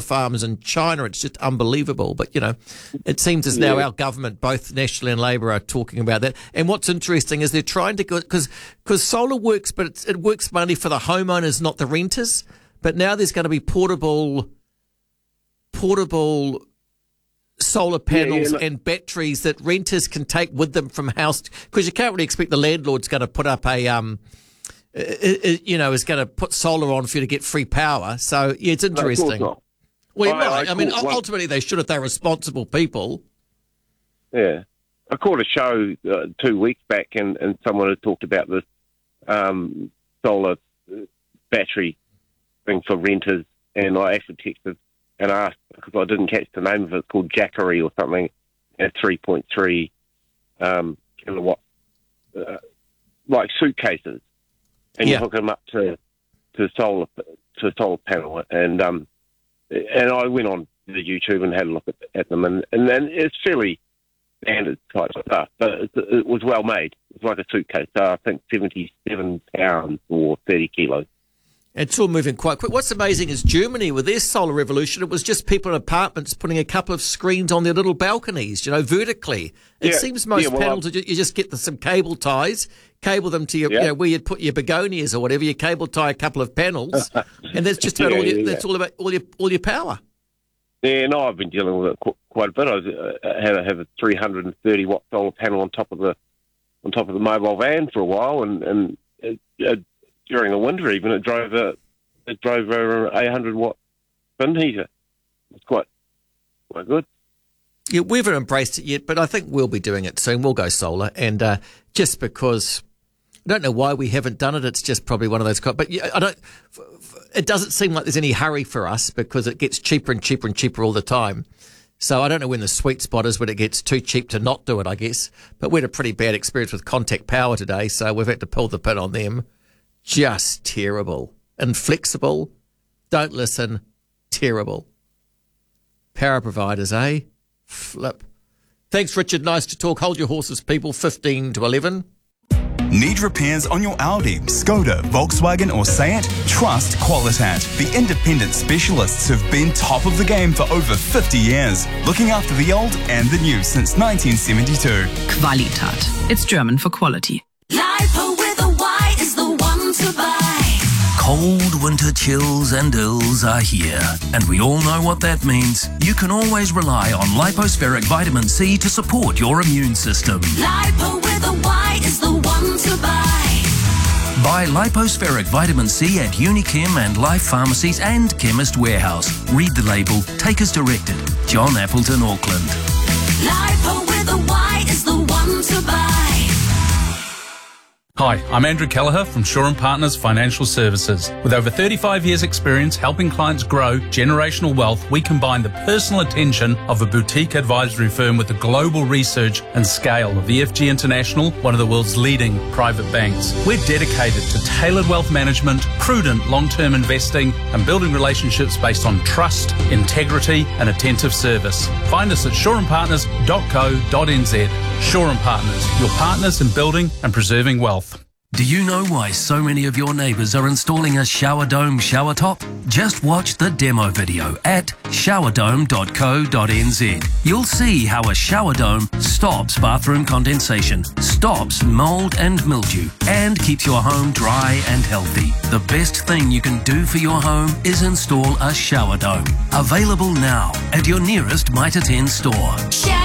farms in China. It's just unbelievable. But, it seems as now our government, both National and Labor, are talking about that. And what's interesting is they're trying to go, because solar works, but it works mainly for the homeowners, not the renters. But now there's going to be portable solar panels and batteries that renters can take with them from house, because you can't really expect the landlord's going to put up is going to put solar on for you to get free power. So, it's interesting. No, well, I mean, ultimately they should if they're responsible people. Yeah. I caught a show 2 weeks back and someone had talked about this solar battery thing for renters, and I actually texted and asked, because I didn't catch the name of it, it's called Jackery or something, at 3.3 kilowatt, like suitcases, and you hook them up to solar panel, and I went on the YouTube and had a look at them, and then it's fairly standard type stuff, but it was well made. It's like a suitcase, so I think 77 pounds or 30 kilos. It's all moving quite quick. What's amazing is Germany, with their solar revolution, it was just people in apartments putting a couple of screens on their little balconies, vertically. It seems most panels, you just get some cable ties, cable them to your, where you'd put your begonias or whatever. You cable tie a couple of panels, and that's just about that's all about all your power. Yeah, no, I've been dealing with it quite a bit. I have a 330 watt solar panel on top of the mobile van for a while, and during the winter even it drove over an 800 watt bin heater. It's quite good. Yeah, we haven't embraced it yet, but I think we'll be doing it soon. We'll go solar, and just because I don't know why we haven't done it. It's just probably one of those. But it doesn't seem like there's any hurry for us because it gets cheaper and cheaper and cheaper all the time. So I don't know when the sweet spot is when it gets too cheap to not do it, I guess. But we had a pretty bad experience with Contact Power today, so we've had to pull the pin on them. Just terrible. Inflexible. Don't listen. Terrible. Power providers, eh? Flip. Thanks, Richard. Nice to talk. Hold your horses, people. 15 to 11. Need repairs on your Audi, Skoda, Volkswagen or Seat? Trust Qualitat, the independent specialists who've been top of the game for over 50 years, looking after the old and the new since 1972. Qualitat. It's German for quality. Lipo with a Y is the one to buy. Cold winter chills and ills are here, and we all know what that means. You can always rely on Lipospheric Vitamin C to support your immune system. Lipo with a Y is the one to buy. Buy Lipospheric Vitamin C at Unichem and Life Pharmacies and Chemist Warehouse. Read the label. Take as directed. John Appleton, Auckland. Lipo with a Y is the one to buy. Hi, I'm Andrew Kelleher from Shaw & Partners Financial Services. With over 35 years' experience helping clients grow generational wealth, we combine the personal attention of a boutique advisory firm with the global research and scale of EFG International, one of the world's leading private banks. We're dedicated to tailored wealth management, prudent long-term investing, and building relationships based on trust, integrity, and attentive service. Find us at shawandpartners.co.nz. Shaw & Partners, your partners in building and preserving wealth. Do you know why so many of your neighbours are installing a shower dome shower top? Just watch the demo video at showerdome.co.nz. You'll see how a shower dome stops bathroom condensation, stops mould and mildew, and keeps your home dry and healthy. The best thing you can do for your home is install a shower dome. Available now at your nearest Mitre 10 store.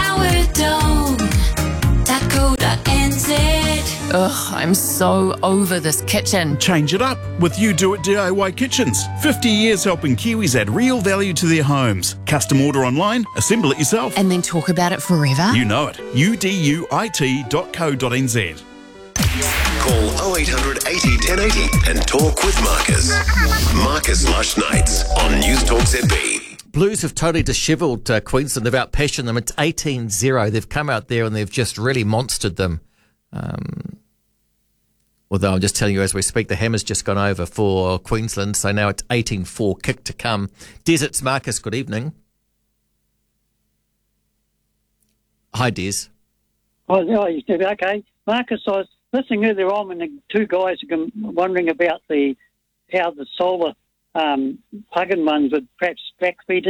Showerdome.co.nz. Ugh, I'm so over this kitchen. Change it up with You Do It DIY Kitchens. 50 years helping Kiwis add real value to their homes. Custom order online, assemble it yourself. And then talk about it forever? You know it. uduit.co.nz. Call 0800 80 1080 and talk with Marcus. Marcus Lush Nights on News Talk ZB. Blues have totally dishevelled Queensland. They've outpassioned them. It's 18-0. They've come out there and they've just really monstered them. Although I'm just telling you as we speak, the hammer's just gone over for Queensland, so now it's 18-4, kick to come. Desert's Marcus, good evening. Hi, Des. Oh, okay. Marcus, I was listening earlier on when the two guys are wondering about how the solar plug-in ones would perhaps backfeed